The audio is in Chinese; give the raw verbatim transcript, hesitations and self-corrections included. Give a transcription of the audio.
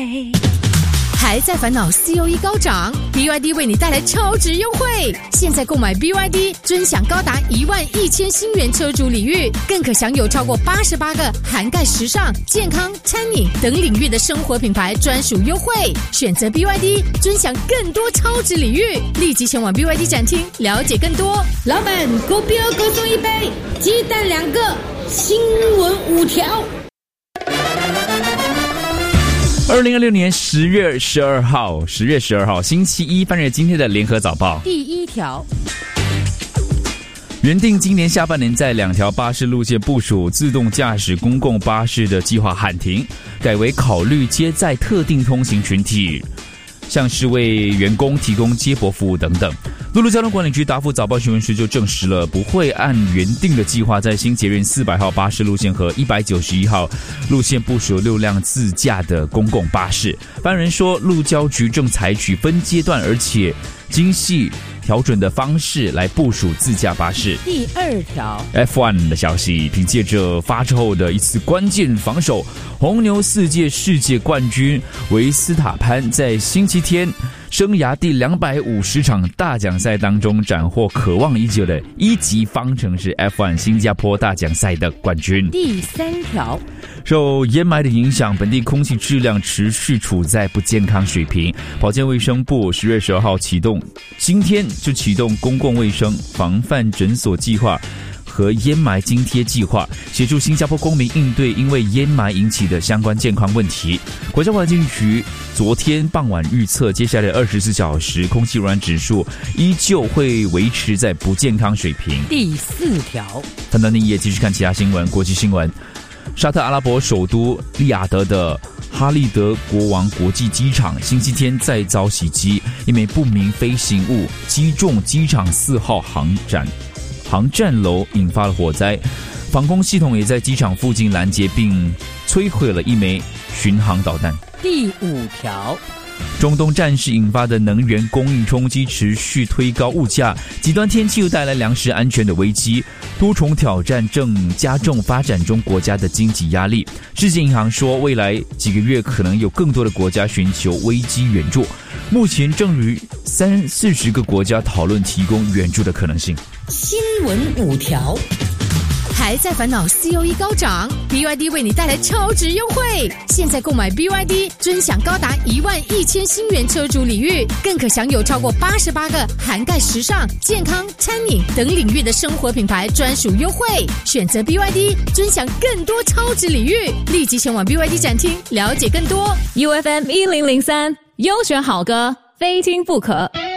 味。 还在烦恼 C O E 高涨 ，B Y D 为你带来超值优惠。现在购买 B Y D， 尊享高达一万一千新元车主礼遇，更可享有超过八十八个涵盖时尚、健康、餐饮等领域的生活品牌专属优惠。选择 B Y D， 尊享更多超值礼遇。立即前往 B Y D 展厅了解更多。 老板，狗标各送一杯，鸡蛋两个，新闻五条。 二零二六年十月十二号，十月十二号星期一，翻阅今天的联合早报。 第一条， 原定今年下半年在两条巴士路线部署自动驾驶公共巴士的计划喊停，改为考虑接载特定通行群体，像是为员工提供接驳服务等等。陆路交通管理局答复早报询问时就证实了，不会按原定的计划在新捷运四百号巴士路线和一百九十一号路线部署六辆自驾的公共巴士。发言人说，路交局正采取分阶段而且精细调整的方式来部署自驾巴士。 第二条 F 一 的消息，凭借着发车后的一次关键防守，红牛四届世界冠军维斯塔潘在星期天生涯第两百五十场大奖赛当中斩获渴望已久的一级方程式 F 一 新加坡大奖赛的冠军。 第三条， 受烟霾的影响，本地空气质量持续处在不健康水平。保健卫生部十月十二号启动，今天就启动公共卫生防范诊所计划和烟霾津贴计划，协助新加坡公民应对因为烟霾引起的相关健康问题。国家环境局昨天傍晚预测，接下来二十四小时空气污染指数依旧会维持在不健康水平。 第四条， 谈到你也继续看其他新闻。国际新闻，沙特阿拉伯首都利雅得的哈利德国王国际机场星期天再遭袭击，一枚不明飞行物击中机场四号航站航站楼，引发了火灾。防空系统也在机场附近拦截并摧毁了一枚巡航导弹。 第五条， 中东战事引发的能源供应冲击持续推高物价，极端天气又带来粮食安全的危机，多重挑战正加重发展中国家的经济压力。世界银行说，未来几个月可能有更多的国家寻求危机援助，目前正与三四十个国家讨论提供援助的可能性。 新闻五条， 还在烦恼 C O E 高涨 ，B Y D 为你带来超值优惠。现在购买 B Y D， 尊享高达一万一千新元车主礼遇，更可享有超过八十八个涵盖时尚、健康、餐饮等领域的生活品牌专属优惠。选择 B Y D， 尊享更多超值礼遇。立即前往 B Y D 展厅了解更多。 U F M 一零零三，优选好歌，非听不可。